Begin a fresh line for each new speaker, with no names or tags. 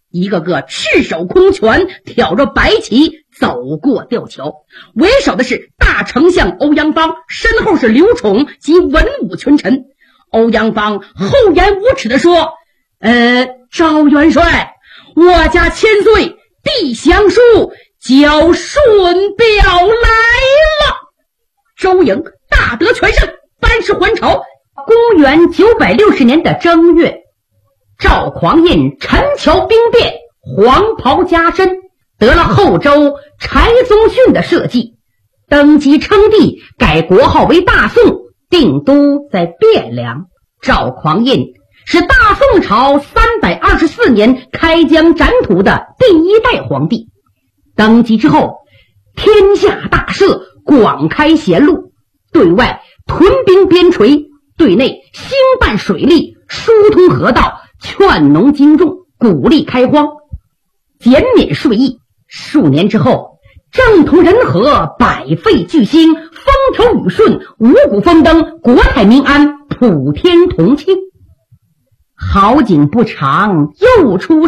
一个个赤手空拳，挑着白旗走过吊桥。为首的是大丞相欧阳邦，身后是刘宠及文武群臣。欧阳邦厚颜无耻地说：赵元帅，我家千岁递降书，交顺表来了。周营大得全胜，班师还朝。公元960年的正月，赵匡胤陈桥兵变，黄袍加身，得了后周柴宗训的设计，登基称帝，改国号为大宋，定都在汴梁。赵匡胤是大宋朝324年开疆斩土的第一代皇帝。登基之后，天下大赦，广开贤路，对外屯兵边陲，对内兴办水利，疏通河道，劝农经种，鼓励开荒，减免税役。数年之后，政同人和，百废俱兴，风调雨顺，五谷丰登，国泰民安，普天同庆。好景不长，又出